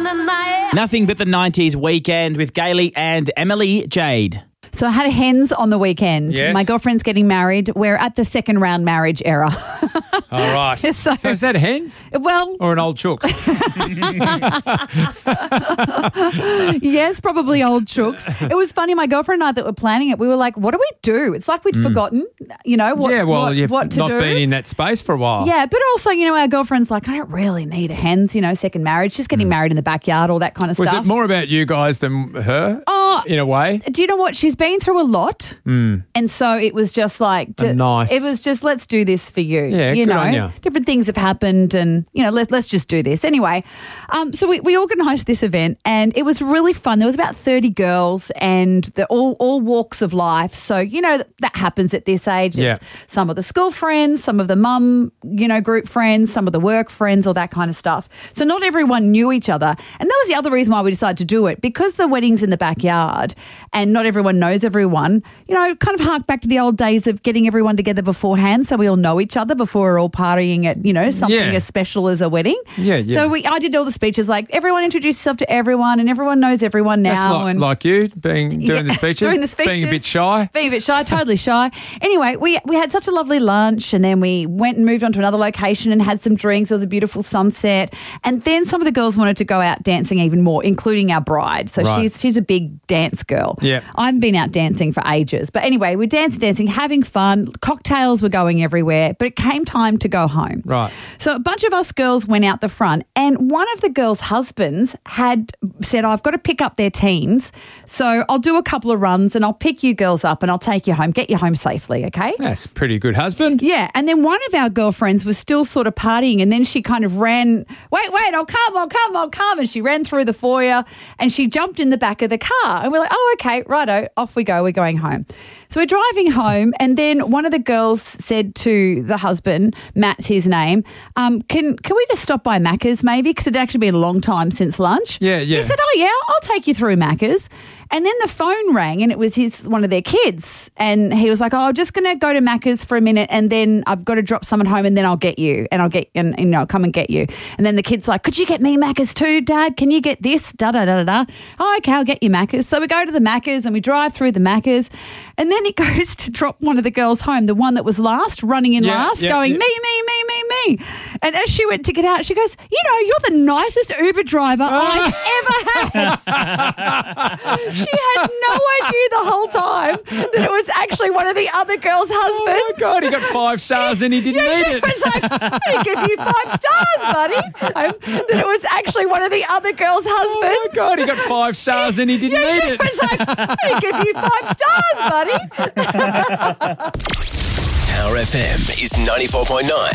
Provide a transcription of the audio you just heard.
Nothing but the 90s weekend with Gailey and Emily Jade. So I had a hens on the weekend. Yes. My girlfriend's getting married. We're at the second round marriage era. All right. So- So is that hens Well, or an old chook? yes, probably old chooks. It was funny. My girlfriend and I that were planning it, we were like, what do we do? It's like we'd forgotten, what, yeah, well, you've what to not do. been in that space for a while. Yeah, but also, our girlfriend's like, I don't really need a hens, second marriage. Just getting married in the backyard, all that kind of Was stuff. it more about you guys than her, in a way? Do you know what? She's been through a lot. And so it was just like, Nice. It was just, let's do this for you. Yeah, good on ya. Different things have happened and, let's just do this. Anyway, so we organised this event and it was really fun. There was about 30 girls and they're all walks of life. So, that happens at this age. Yeah. It's some of the school friends, some of the mum, group friends, some of the work friends, all that kind of stuff. So not everyone knew each other. And that was the other reason why we decided to do it, because the wedding's in the backyard and not everyone knows everyone, kind of hark back to the old days of getting everyone together beforehand so we all know each other before we're all partying at, something Yeah. as special as a wedding. Yeah. So I did all the speeches, like everyone introduce yourself to everyone and everyone knows everyone now. That's like you doing the speeches, doing the speeches, being a bit shy. Being a bit shy, totally shy. Anyway, we had such a lovely lunch and then we went and moved on to another location and had some drinks. It was a beautiful sunset. And then some of the girls wanted to go out dancing even more, including our bride. So Right. she's a big dance girl. Yeah. I haven't been out dancing for ages. But anyway, we're dancing, having fun. Cocktails were going everywhere. But it came time to go home. Right. So a bunch of us girls went out the front and one of the girls' husbands had said, I've got to pick up their teens. So I'll do a couple of runs and I'll pick you girls up and I'll take you home, get you home safely, okay? That's a pretty good husband. Yeah, and then one of our girlfriends was still sort of partying and then she kind of ran, wait, I'll come. And she ran through the foyer and she jumped in the back of the car. And we're like, oh, okay, righto, off we go, we're going home. So we're driving home and then one of the girls said to the husband, Matt's his name, can we just stop by Macca's maybe? Because it'd actually been a long time since lunch. Yeah. He said, oh, yeah, I'll take you through Macca's. And then the phone rang and it was one of their kids. And he was like, I'm just going to go to Macca's for a minute and then I've got to drop someone home and then I'll get you and I'll come and get you. And then the kid's like, could you get me Macca's too, Dad? Can you get this? Da-da-da-da-da. Oh, okay, I'll get you Macca's. So we go to the Macca's and we drive through the Macca's and then he goes to drop one of the girls home, the one that was last, running in last, going, me. And as she went to get out, she goes, you're the nicest Uber driver I've ever had. She had no idea the whole time that it was actually one of the other girls' husbands. Oh, my God, he got 5 stars and he didn't need She it. was like, I give you 5 stars, buddy. That it was actually one of the other girls' husbands. Oh, my God, he got 5 stars and he didn't need She it. was like, I give you 5 stars, buddy. Power FM is 94.9.